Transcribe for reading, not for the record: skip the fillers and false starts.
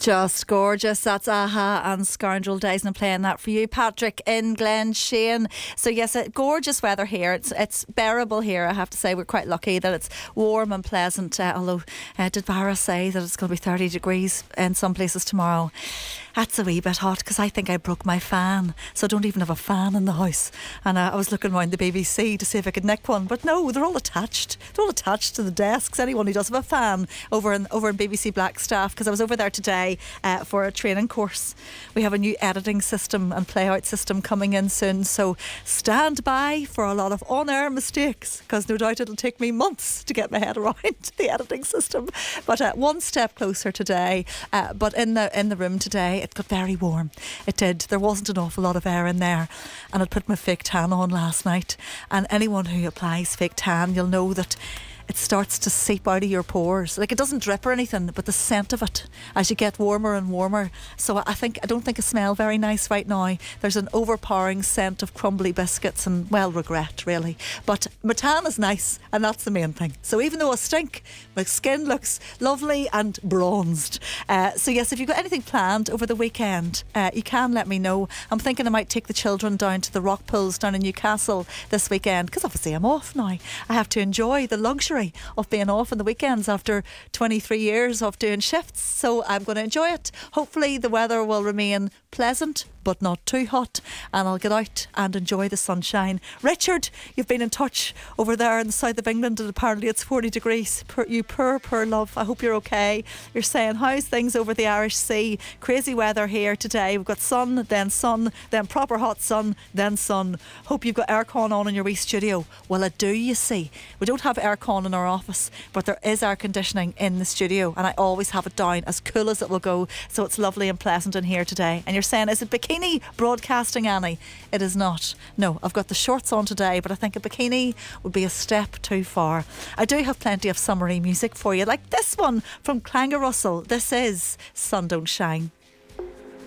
Just gorgeous. That's Aha and Scoundrel Days, and I'm playing that for you, Patrick, in Glenshane. So yes, gorgeous weather here. It's bearable here, I have to say. We're quite lucky that it's warm and pleasant, although did Vara say that it's going to be 30 degrees in some places tomorrow? That's a wee bit hot because I think I broke my fan, so I don't even have a fan in the house. And I was looking around the BBC to see if I could nick one, but no, they're all attached. They're all attached to the desks. Anyone who does have a fan over in BBC Blackstaff, because I was over there today for a training course. We have a new editing system and playout system coming in soon, so stand by for a lot of on-air mistakes, because no doubt it'll take me months to get my head around the editing system. But one step closer today. But in the room today, it got very warm. It did. There wasn't an awful lot of air in there, and I'd put my fake tan on last night. And anyone who applies fake tan, you'll know that it starts to seep out of your pores. Like, it doesn't drip or anything, but the scent of it as you get warmer and warmer. So I don't think it smells very nice right now. There's an overpowering scent of crumbly biscuits and, well, regret really. But my tan is nice, and that's the main thing. So even though I stink, my skin looks lovely and bronzed. So yes, if you've got anything planned over the weekend, you can let me know. I'm thinking I might take the children down to the rock pools down in Newcastle this weekend, because obviously I'm off now. I have to enjoy the luxury of being off on the weekends after 23 years of doing shifts, so I'm going to enjoy it. Hopefully the weather will remain pleasant but not too hot, and I'll get out and enjoy the sunshine. Richard, you've been in touch over there in the south of England, and apparently it's 40 degrees. You poor love, I hope you're okay. You're saying, how's things over the Irish Sea? Crazy weather here today. We've got sun, then proper hot sun, then sun. Hope you've got aircon on in your wee studio. Well, I do, you see. We don't have aircon in our office, but there is air conditioning in the studio, and I always have it down as cool as it will go, so it's lovely and pleasant in here today. And you're saying, is it bikini broadcasting, Annie? It is not. No, I've got the shorts on today, but I think a bikini would be a step too far. I do have plenty of summery music for you, like this one from Clangar Russell. This is Sun Don't Shine.